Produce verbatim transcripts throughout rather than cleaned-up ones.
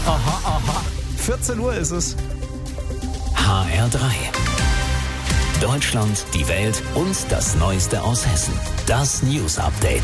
Aha, aha. vierzehn Uhr ist es. H R drei. Deutschland, die Welt und das Neueste aus Hessen. Das News Update.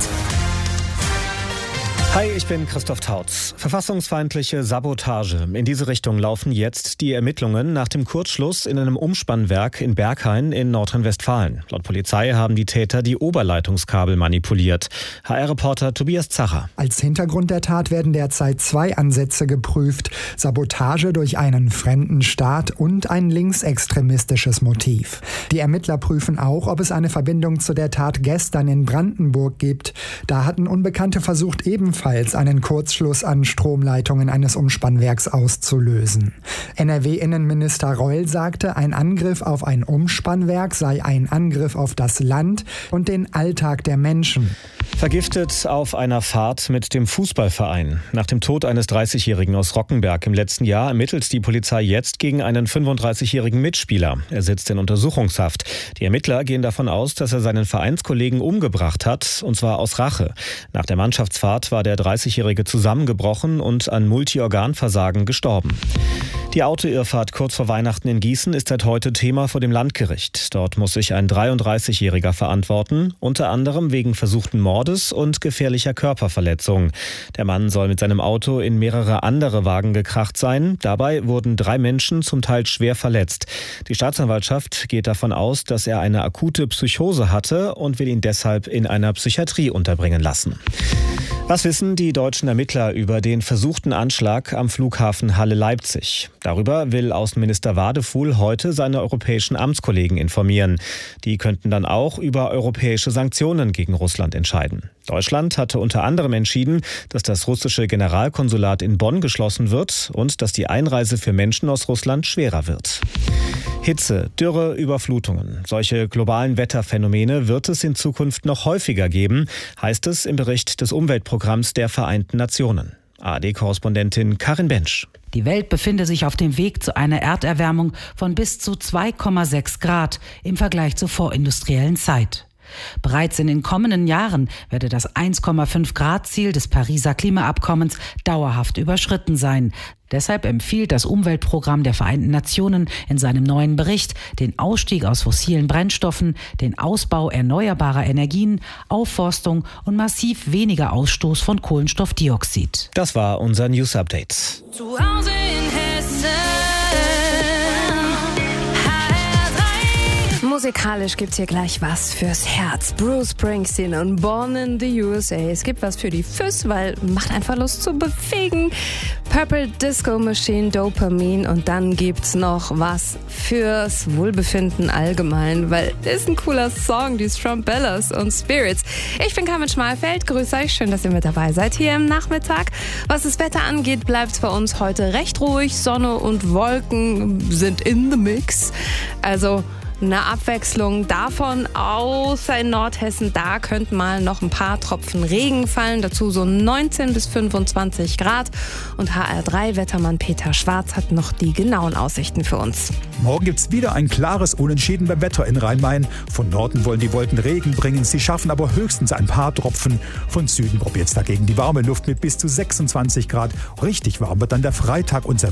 Hi, ich bin Christoph Tautz. Verfassungsfeindliche Sabotage. In diese Richtung laufen jetzt die Ermittlungen nach dem Kurzschluss in einem Umspannwerk in Berghain in Nordrhein-Westfalen. Laut Polizei haben die Täter die Oberleitungskabel manipuliert. H R-Reporter Tobias Zacher. Als Hintergrund der Tat werden derzeit zwei Ansätze geprüft. Sabotage durch einen fremden Staat und ein linksextremistisches Motiv. Die Ermittler prüfen auch, ob es eine Verbindung zu der Tat gestern in Brandenburg gibt. Da hatten Unbekannte versucht, ebenfalls einen Kurzschluss an Stromleitungen eines Umspannwerks auszulösen. N R W-Innenminister Reul sagte, ein Angriff auf ein Umspannwerk sei ein Angriff auf das Land und den Alltag der Menschen. Vergiftet auf einer Fahrt mit dem Fußballverein. Nach dem Tod eines dreißigjährigen aus Rockenberg im letzten Jahr ermittelt die Polizei jetzt gegen einen fünfunddreißigjährigen Mitspieler. Er sitzt in Untersuchungshaft. Die Ermittler gehen davon aus, dass er seinen Vereinskollegen umgebracht hat, und zwar aus Rache. Nach der Mannschaftsfahrt war der dreißigjährige zusammengebrochen und an Multiorganversagen gestorben. Die Autoirrfahrt kurz vor Weihnachten in Gießen ist seit heute Thema vor dem Landgericht. Dort muss sich ein dreiunddreißigjähriger verantworten, unter anderem wegen versuchten Mordes und gefährlicher Körperverletzung. Der Mann soll mit seinem Auto in mehrere andere Wagen gekracht sein. Dabei wurden drei Menschen zum Teil schwer verletzt. Die Staatsanwaltschaft geht davon aus, dass er eine akute Psychose hatte und will ihn deshalb in einer Psychiatrie unterbringen lassen. Was wissen die deutschen Ermittler über den versuchten Anschlag am Flughafen Halle-Leipzig? Darüber will Außenminister Wadefuhl heute seine europäischen Amtskollegen informieren. Die könnten dann auch über europäische Sanktionen gegen Russland entscheiden. Deutschland hatte unter anderem entschieden, dass das russische Generalkonsulat in Bonn geschlossen wird und dass die Einreise für Menschen aus Russland schwerer wird. Hitze, Dürre, Überflutungen. Solche globalen Wetterphänomene wird es in Zukunft noch häufiger geben, heißt es im Bericht des Umweltprogramms der Vereinten Nationen. A R D-Korrespondentin Karin Bensch. Die Welt befinde sich auf dem Weg zu einer Erderwärmung von bis zu zwei Komma sechs Grad im Vergleich zur vorindustriellen Zeit. Bereits in den kommenden Jahren werde das eins Komma fünf Grad Ziel des Pariser Klimaabkommens dauerhaft überschritten sein. Deshalb empfiehlt das Umweltprogramm der Vereinten Nationen in seinem neuen Bericht den Ausstieg aus fossilen Brennstoffen, den Ausbau erneuerbarer Energien, Aufforstung und massiv weniger Ausstoß von Kohlenstoffdioxid. Das war unser News Update. Zu Hause in Hessen. Musikalisch gibt's hier gleich was fürs Herz. Bruce Springsteen und Born in the U S A. Es gibt was für die Füße, weil macht einfach Lust zu bewegen. Purple Disco Machine, Dopamine, und dann gibt's noch was fürs Wohlbefinden allgemein, weil das ist ein cooler Song, die Strumbellas und Spirits. Ich bin Carmen Schmalfeld, grüße euch, schön, dass ihr mit dabei seid hier im Nachmittag. Was das Wetter angeht, bleibt's bei uns heute recht ruhig. Sonne und Wolken sind in the mix. Also eine Abwechslung davon, außer in Nordhessen, da könnten mal noch ein paar Tropfen Regen fallen, dazu so neunzehn bis fünfundzwanzig Grad. Und H R drei Wettermann Peter Schwarz hat noch die genauen Aussichten für uns. Morgen gibt's wieder ein klares Unentschieden beim Wetter in Rhein-Main. Von Norden wollen die Wolken Regen bringen, sie schaffen aber höchstens ein paar Tropfen. Von Süden probiert's dagegen die warme Luft mit bis zu sechsundzwanzig Grad. Richtig warm wird dann der Freitag und